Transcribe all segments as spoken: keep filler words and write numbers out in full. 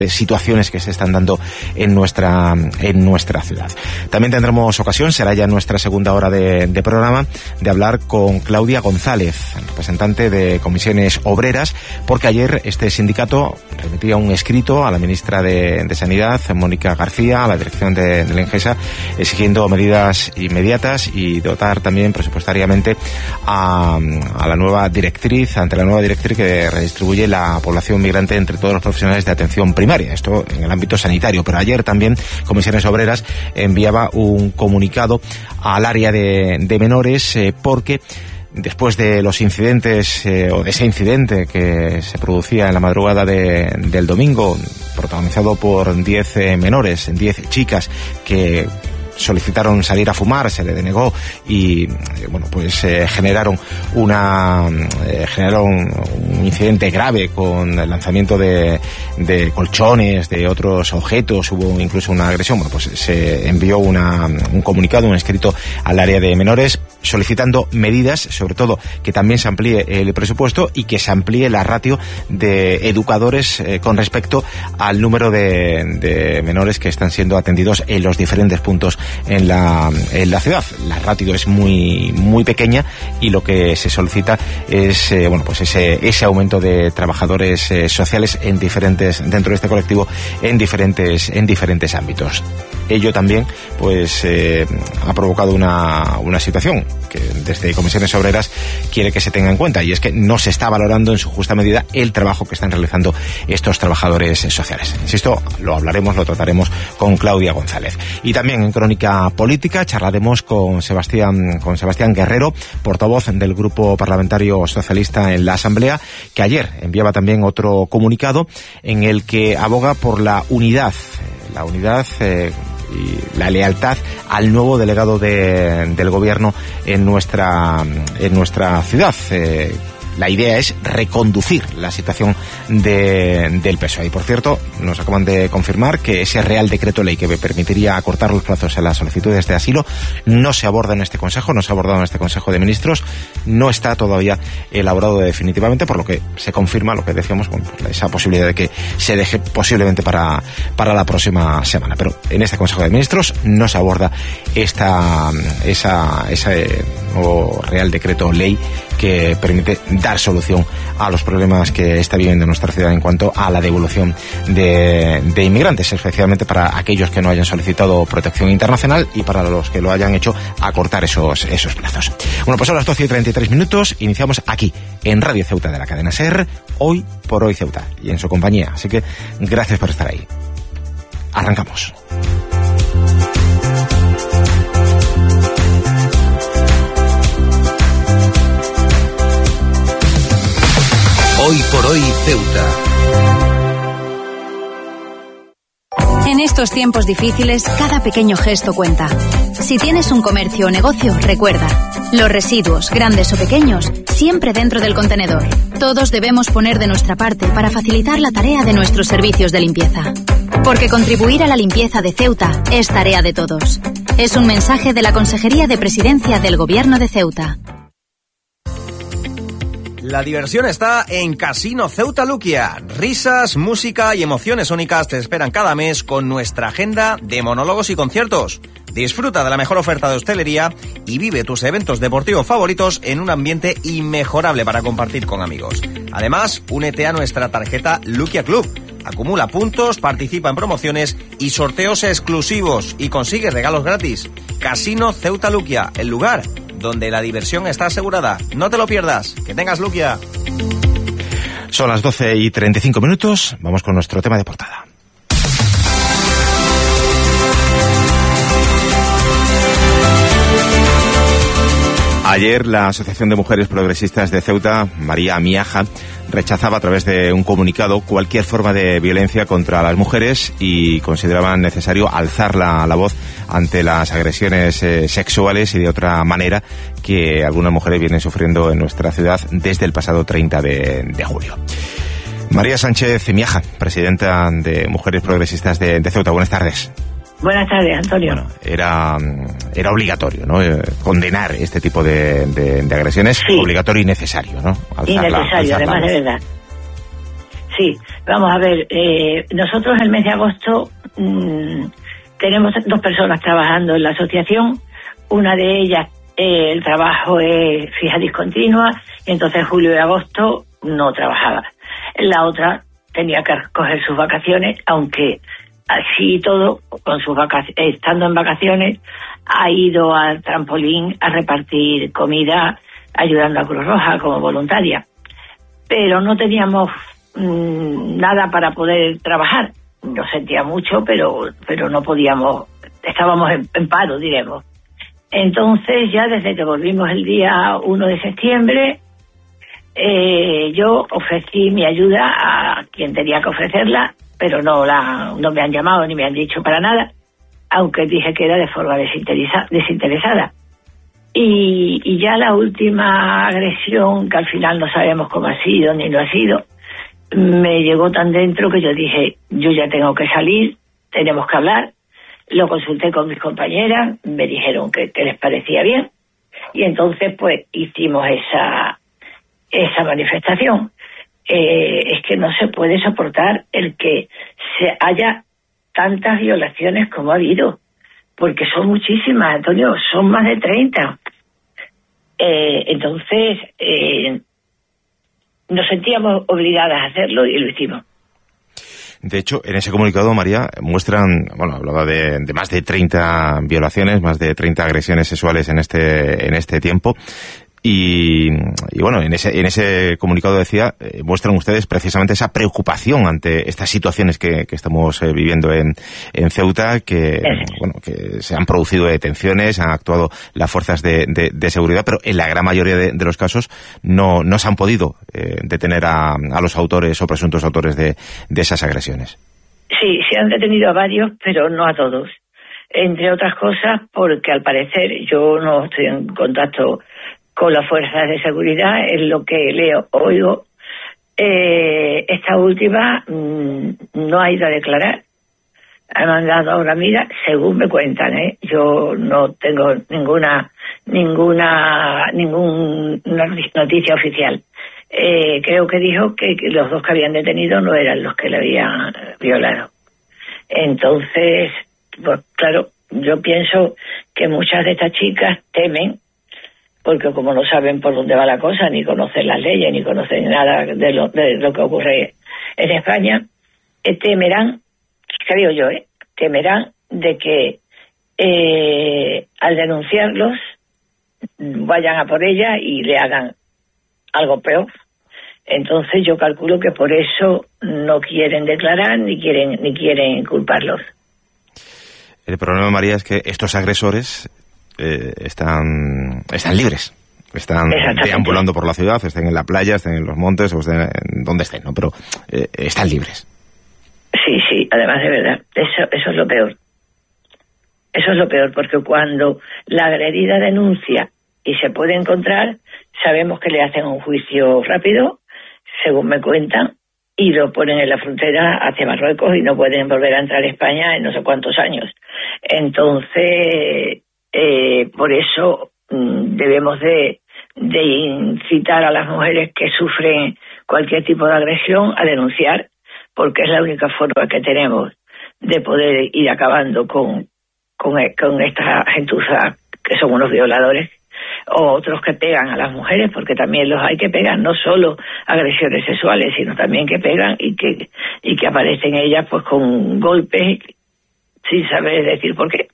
situaciones que se están dando en nuestra en nuestra ciudad. También tendremos ocasión, será ya nuestra segunda hora de, de programa, de hablar con Claudia González, representante de Comisiones Obreras, porque ayer este sindicato remitía un escrito a la ministra de, de Sanidad, Mónica García, a la dirección de, de la Engesa, exigiendo medidas inmediatas y dotar también presupuestariamente a, a la nueva directriz, ante la nueva directriz que redistribuye la población migrante entre todos los profesionales de atención primaria. Esto en el ámbito sanitario, pero ayer también Comisiones Obreras enviaba un comunicado al área de, de menores eh, porque después de los incidentes eh, o de ese incidente que se producía en la madrugada de, del domingo, protagonizado por diez eh, menores, diez chicas que solicitaron salir a fumar, se le denegó y eh, bueno pues eh, generaron una eh, generaron un incidente grave con el lanzamiento de, de colchones, de otros objetos, hubo incluso una agresión. Bueno, pues se envió una, un comunicado, un escrito al área de menores solicitando medidas, sobre todo que también se amplíe el presupuesto y que se amplíe la ratio de educadores eh, con respecto al número de, de menores que están siendo atendidos en los diferentes puntos en la, en la ciudad. La ratio es muy muy pequeña y lo que se solicita es eh, bueno pues ese ese aumento de trabajadores eh, sociales en diferentes dentro de este colectivo en diferentes en diferentes ámbitos. Ello también pues eh, ha provocado una una situación que desde Comisiones Obreras quiere que se tenga en cuenta, y es que no se está valorando en su justa medida el trabajo que están realizando estos trabajadores sociales. Insisto, lo hablaremos, lo trataremos con Claudia González. Y también en Crónica Política charlaremos con Sebastián, con Sebastián Guerrero, portavoz del Grupo Parlamentario Socialista en la Asamblea, que ayer enviaba también otro comunicado en el que aboga por la unidad, la unidad eh, y la lealtad al nuevo delegado de, del gobierno en nuestra en nuestra ciudad. Eh, La idea es reconducir la situación de, del P S O E. Y por cierto, nos acaban de confirmar que ese Real Decreto Ley que permitiría acortar los plazos en las solicitudes de asilo no se aborda en este Consejo, no se ha abordado en este Consejo de Ministros, no está todavía elaborado definitivamente, por lo que se confirma lo que decíamos, bueno, pues esa posibilidad de que se deje posiblemente para, para la próxima semana. Pero en este Consejo de Ministros no se aborda esta esa ese nuevo Real Decreto Ley que permite dar solución a los problemas que está viviendo nuestra ciudad en cuanto a la devolución de, de inmigrantes, especialmente para aquellos que no hayan solicitado protección internacional y para los que lo hayan hecho, acortar esos, esos plazos. Bueno, pues a las doce y treinta y tres minutos iniciamos aquí, en Radio Ceuta de la cadena SER, Hoy por Hoy Ceuta, y en su compañía. Así que gracias por estar ahí. Arrancamos. Hoy por Hoy Ceuta. En estos tiempos difíciles, cada pequeño gesto cuenta. Si tienes un comercio o negocio, recuerda, los residuos, grandes o pequeños, siempre dentro del contenedor. Todos debemos poner de nuestra parte para facilitar la tarea de nuestros servicios de limpieza. Porque contribuir a la limpieza de Ceuta es tarea de todos. Es un mensaje de la Consejería de Presidencia del Gobierno de Ceuta. La diversión está en Casino Ceuta Luquia. Risas, música y emociones únicas te esperan cada mes con nuestra agenda de monólogos y conciertos. Disfruta de la mejor oferta de hostelería y vive tus eventos deportivos favoritos en un ambiente inmejorable para compartir con amigos. Además, únete a nuestra tarjeta Luquia Club. Acumula puntos, participa en promociones y sorteos exclusivos y consigue regalos gratis. Casino Ceuta Luquia, el lugar donde la diversión está asegurada. No te lo pierdas. Que tengas Luquia. Son las doce y treinta y cinco minutos. Vamos con nuestro tema de portada. Ayer la Asociación de Mujeres Progresistas de Ceuta, María Miaja, rechazaba a través de un comunicado cualquier forma de violencia contra las mujeres y consideraban necesario alzar la, la voz ante las agresiones eh, sexuales y de otra manera que algunas mujeres vienen sufriendo en nuestra ciudad desde el pasado treinta de, de julio. María Sánchez Miaja, presidenta de Mujeres Progresistas de, de Ceuta, buenas tardes. Buenas tardes, Antonio. Bueno, era, era obligatorio, ¿no? Eh, condenar este tipo de, de, de agresiones, sí. Obligatorio y necesario, ¿no? Alzar y necesario, la, además de verdad. sí, vamos a ver, eh, nosotros el mes de agosto mmm, tenemos dos personas trabajando en la asociación, una de ellas eh, el trabajo es fija discontinua, y entonces julio y agosto no trabajaba. La otra tenía que coger sus vacaciones, aunque así y todo, con sus vacaciones, estando en vacaciones, ha ido al trampolín a repartir comida, ayudando a Cruz Roja como voluntaria. Pero no teníamos mmm, nada para poder trabajar. Lo sentía mucho, pero pero no podíamos, estábamos en, en paro, diremos. Entonces, ya desde que volvimos el día uno de septiembre, eh, yo ofrecí mi ayuda a quien tenía que ofrecerla, pero no la no me han llamado ni me han dicho para nada, aunque dije que era de forma desinteresa, desinteresada. Y, y ya la última agresión, que al final no sabemos cómo ha sido ni no ha sido, me llegó tan dentro que yo dije, yo ya tengo que salir, tenemos que hablar. Lo consulté con mis compañeras, me dijeron que, que les parecía bien, y entonces pues hicimos esa esa manifestación. Eh, es que no se puede soportar el que se haya tantas violaciones como ha habido, porque son muchísimas, Antonio, son más de treinta. Eh, entonces, eh, nos sentíamos obligadas a hacerlo y lo hicimos. De hecho, en ese comunicado, María, muestran, bueno, hablaba de, de más de treinta violaciones, más de treinta agresiones sexuales en este en este tiempo. Y, y bueno, en ese en ese comunicado decía, eh, muestran ustedes precisamente esa preocupación ante estas situaciones que, que estamos eh, viviendo en, en Ceuta, que eh. bueno que se han producido detenciones, han actuado las fuerzas de, de, de seguridad, pero en la gran mayoría de, de los casos no no se han podido eh, detener a, a los autores o presuntos autores de, de esas agresiones. Sí, se han detenido a varios, pero no a todos. Entre otras cosas, porque al parecer yo no estoy en contacto con las fuerzas de seguridad, es lo que leo, oigo. Eh, esta última mmm, no ha ido a declarar. Ha mandado a una amiga, según me cuentan, ¿eh? Yo no tengo ninguna ninguna ninguna noticia oficial. Eh, creo que dijo que, que los dos que habían detenido no eran los que le habían violado. Entonces, pues claro, yo pienso que muchas de estas chicas temen, porque como no saben por dónde va la cosa, ni conocen las leyes, ni conocen nada de lo, de lo que ocurre en España, eh, temerán, creo yo, eh, temerán de que eh, al denunciarlos vayan a por ella y le hagan algo peor. Entonces yo calculo que por eso no quieren declarar ni quieren ni quieren culparlos. El problema, María, es que estos agresores Eh, están están libres, están deambulando por la ciudad, estén en la playa, estén en los montes o estén en donde estén, ¿no? Pero eh, están libres. Sí, sí, además de verdad, eso eso es lo peor. Eso es lo peor, porque cuando la agredida denuncia y se puede encontrar, sabemos que le hacen un juicio rápido, según me cuentan, y lo ponen en la frontera hacia Marruecos y no pueden volver a entrar a España en no sé cuántos años. Entonces, Eh, por eso mm, debemos de, de incitar a las mujeres que sufren cualquier tipo de agresión a denunciar, porque es la única forma que tenemos de poder ir acabando con, con, con esta gentuza que son unos violadores, o otros que pegan a las mujeres, porque también los hay que pegan, no solo agresiones sexuales, sino también que pegan y que, y que aparecen ellas pues con golpes sin saber decir por qué.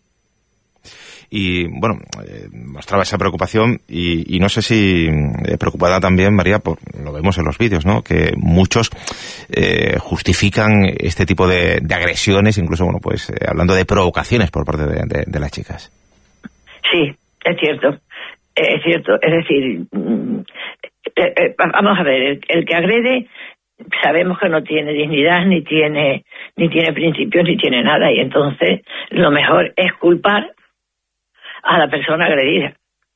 Y bueno, eh, mostraba esa preocupación y, y no sé si eh, preocupada también, María, por, lo vemos en los vídeos, ¿no? Que muchos eh, justifican este tipo de, de agresiones, incluso, bueno, pues eh, hablando de provocaciones por parte de, de, de las chicas. Sí, es cierto, es cierto, es decir, eh, eh, vamos a ver, el, el que agrede sabemos que no tiene dignidad, ni tiene ni tiene principios, ni tiene nada, y entonces lo mejor es culpar a la persona agredida.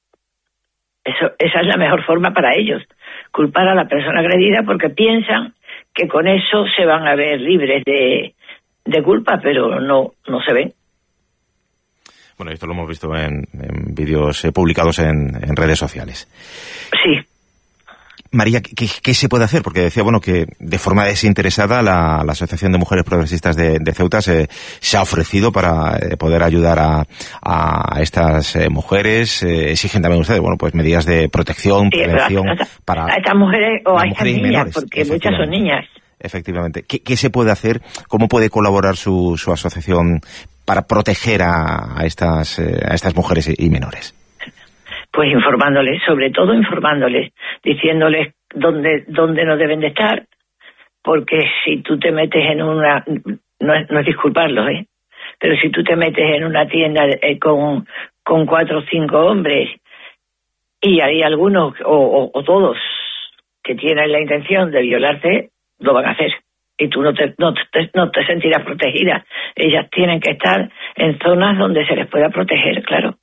Eso, esa es la mejor forma para ellos, culpar a la persona agredida, porque piensan que con eso se van a ver libres de, de culpa, pero no, no se ven. Bueno, esto lo hemos visto en, en vídeos eh, publicados en, en redes sociales. Sí. María, ¿qué, qué se puede hacer? Porque decía, bueno, que de forma desinteresada la, la Asociación de Mujeres Progresistas de, de Ceuta se, se ha ofrecido para eh, poder ayudar a, a estas eh, mujeres. Eh, exigen también ustedes, bueno, pues medidas de protección, sí, prevención a, a, para... A estas mujeres o a estas mujeres niñas, menores, porque muchas son niñas. Efectivamente. ¿Qué, qué se puede hacer? ¿Cómo puede colaborar su, su asociación para proteger a, a, estas, eh, a estas mujeres y, y menores? Pues informándoles, sobre todo informándoles, diciéndoles dónde, dónde no deben de estar, porque si tú te metes en una, no es, no es disculparlos, ¿eh? Pero si tú te metes en una tienda eh, con, con cuatro o cinco hombres y hay algunos o, o, o todos que tienen la intención de violarte, lo van a hacer. Y tú no te, no, te, no te sentirás protegida. Ellas tienen que estar en zonas donde se les pueda proteger, claro.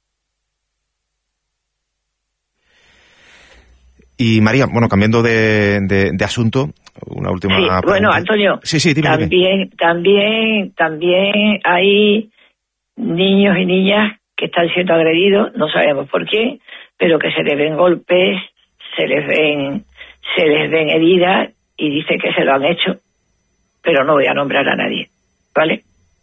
Y María, bueno, cambiando de, de, de asunto, una última sí, pregunta. Bueno, Antonio, sí, sí, dime, también, dime. también, también hay niños y niñas que están siendo agredidos, no sabemos por qué, pero que se les ven golpes, se les ven, se les ven heridas y dice que se lo han hecho, pero no voy a nombrar a nadie, ¿vale?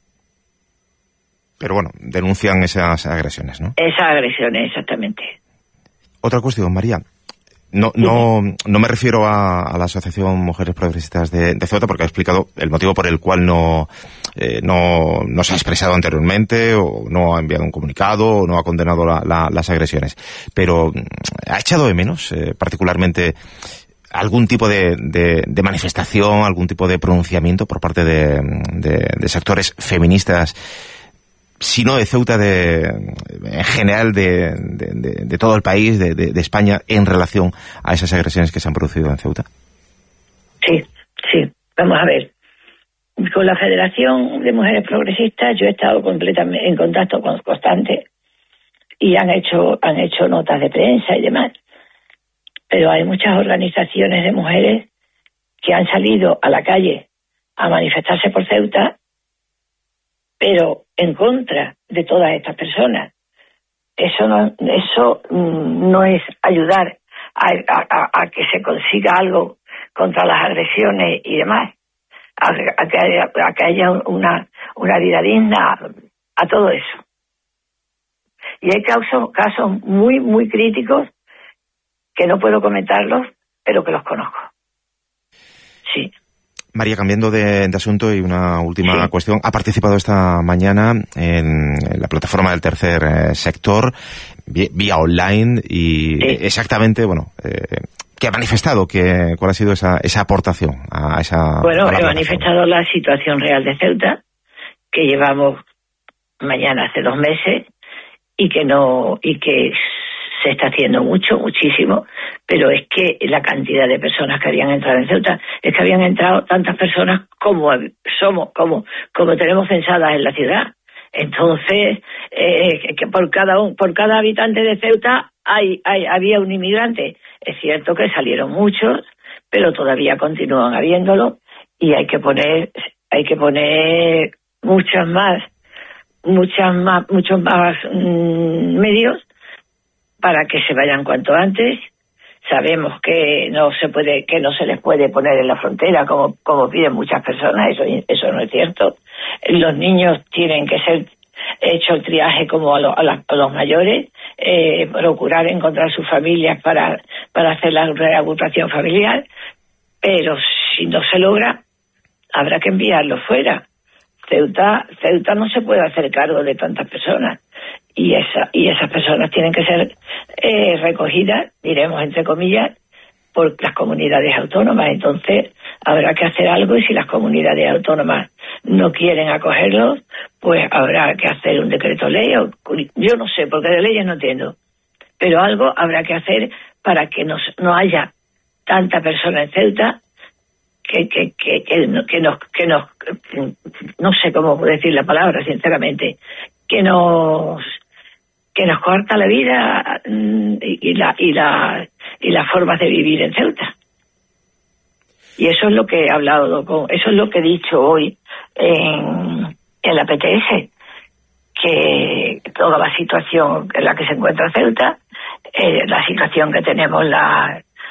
Pero bueno, denuncian esas agresiones, ¿no? Esas agresiones, exactamente. Otra cuestión, María. No, no, no me refiero a, a la Asociación Mujeres Progresistas de, de Ceuta, porque ha explicado el motivo por el cual no, eh, no, no se ha expresado anteriormente, o no ha enviado un comunicado, o no ha condenado la, la, las agresiones. Pero ha echado de menos, eh, particularmente, algún tipo de, de, de manifestación, algún tipo de pronunciamiento por parte de, de, de sectores feministas, si no de Ceuta, de, en general de, de, de, de todo el país, de, de, de España, en relación a esas agresiones que se han producido en Ceuta? Sí, sí. Vamos a ver. Con la Federación de Mujeres Progresistas yo he estado completamente en contacto con, constante y han hecho, han hecho notas de prensa y demás. Pero hay muchas organizaciones de mujeres que han salido a la calle a manifestarse por Ceuta, pero en contra de todas estas personas. Eso no, eso no es ayudar a, a, a que se consiga algo contra las agresiones y demás, a, a, que, haya, a que haya una, una vida digna, a todo eso. Y hay casos, casos muy, muy críticos que no puedo comentarlos, pero que los conozco. Sí. María, cambiando de, de asunto y una última sí. cuestión. Ha participado esta mañana en, en la plataforma del tercer eh, sector, vía, vía online, y sí. exactamente, bueno, eh, ¿qué ha manifestado? ¿Qué, ¿Cuál ha sido esa, esa aportación a esa... Bueno, a la he manifestado la situación real de Ceuta, que llevamos mañana hace dos meses, y que no, y que se está haciendo mucho, muchísimo, pero es que la cantidad de personas que habían entrado en Ceuta, es que habían entrado tantas personas como somos, como, como tenemos censadas en la ciudad. Entonces, eh, que por cada un, por cada habitante de Ceuta hay, hay, había un inmigrante. Es cierto que salieron muchos, pero todavía continúan habiéndolo, y hay que poner, hay que poner muchas más, muchas más, muchos más mmm, medios para que se vayan cuanto antes. Sabemos que no se puede, que no se les puede poner en la frontera como, como piden muchas personas, eso, eso no es cierto. Los niños tienen que ser hecho el triaje como a, lo, a, la, a los mayores, eh, procurar encontrar sus familias para, para hacer la reagrupación familiar, pero si no se logra, habrá que enviarlos fuera. Ceuta, Ceuta no se puede hacer cargo de tantas personas. Y esa y esas personas tienen que ser eh, recogidas, diremos entre comillas, por las comunidades autónomas. Entonces habrá que hacer algo, y si las comunidades autónomas no quieren acogerlos, pues habrá que hacer un decreto ley, o yo no sé, porque de leyes no entiendo, pero algo habrá que hacer para que nos, no haya tanta persona en Ceuta que que que que, que nos que nos no sé cómo decir la palabra, sinceramente, que nos que nos corta la vida y, y la y la y las formas de vivir en Ceuta. Y eso es lo que he hablado con, eso es lo que he dicho hoy en, en la P T S, que toda la situación en la que se encuentra Ceuta, eh, la situación que tenemos la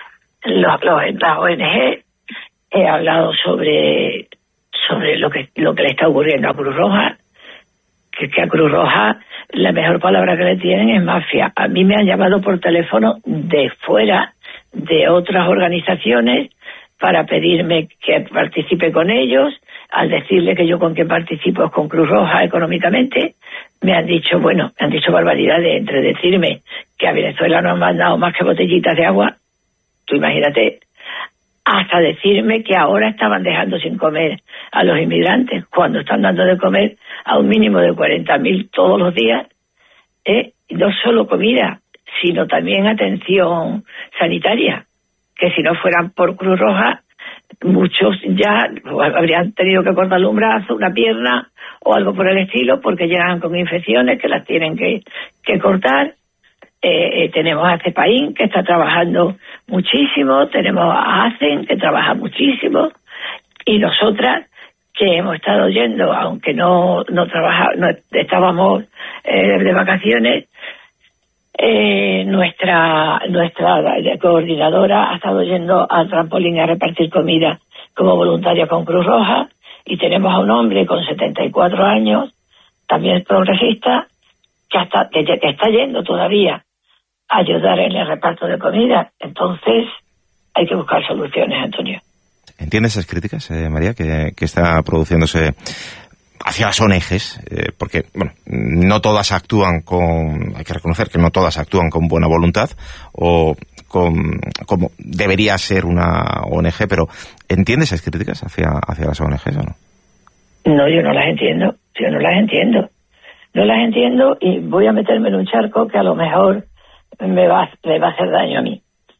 los, los, las O N G, he hablado sobre sobre lo que lo que le está ocurriendo a Cruz Roja, que, que a Cruz Roja la mejor palabra que le tienen es mafia. A mí me han llamado por teléfono de fuera, de otras organizaciones, para pedirme que participe con ellos. Al decirle que yo con quien participo es con Cruz Roja económicamente, me han dicho, bueno, me han dicho barbaridades, entre decirme que a Venezuela no han mandado más que botellitas de agua, tú imagínate, hasta decirme que ahora estaban dejando sin comer a los inmigrantes, cuando están dando de comer a un mínimo de cuarenta mil todos los días, ¿eh? No solo comida, sino también atención sanitaria, que si no fueran por Cruz Roja, muchos ya habrían tenido que cortarle un brazo, una pierna o algo por el estilo, porque llegan con infecciones que las tienen que, que cortar. Eh, eh, tenemos a Cepaín, que está trabajando muchísimo, tenemos a ACEN, que trabaja muchísimo, y nosotras, que hemos estado yendo, aunque no no trabaja, no estábamos eh, de vacaciones, eh, nuestra nuestra coordinadora ha estado yendo al trampolín a repartir comida como voluntaria con Cruz Roja, y tenemos a un hombre con setenta y cuatro años, también progresista, que, hasta, que, que está yendo todavía a ayudar en el reparto de comida. Entonces hay que buscar soluciones, Antonio. ¿Entiendes esas críticas, eh, María, que, que está produciéndose hacia las O N Ges? Eh, porque, bueno, no todas actúan con... Hay que reconocer que no todas actúan con buena voluntad o con como debería ser una O N Ge, pero ¿entiendes esas críticas hacia, hacia las O N Ges o no? No, yo no las entiendo. Yo no las entiendo. No las entiendo y voy a meterme en un charco que a lo mejor me va, me va a hacer daño a mí.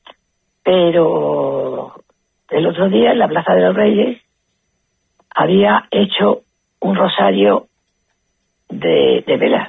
Pero el otro día en la Plaza de los Reyes había hecho un rosario de, de velas.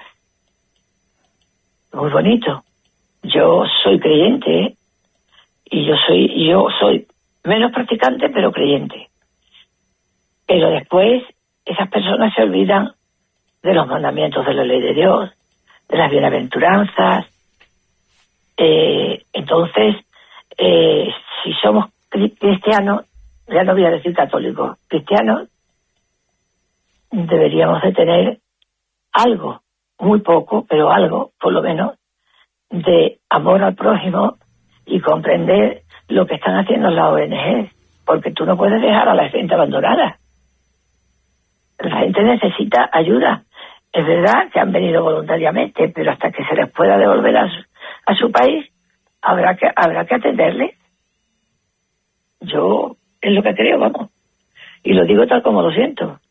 Muy bonito. Yo soy creyente, ¿eh? Y yo soy, yo soy menos practicante, pero creyente. Pero después esas personas se olvidan de los mandamientos de la ley de Dios, de las bienaventuranzas. Eh, entonces, eh, si somos cristianos, ya no voy a decir católicos, cristianos, deberíamos de tener algo, muy poco, pero algo, por lo menos, de amor al prójimo y comprender lo que están haciendo las O N G, porque tú no puedes dejar a la gente abandonada. La gente necesita ayuda. Es verdad que han venido voluntariamente, pero hasta que se les pueda devolver a su, a su país, habrá que habrá que atenderles. Yo es lo que creo, vamos. Y lo digo tal como lo siento.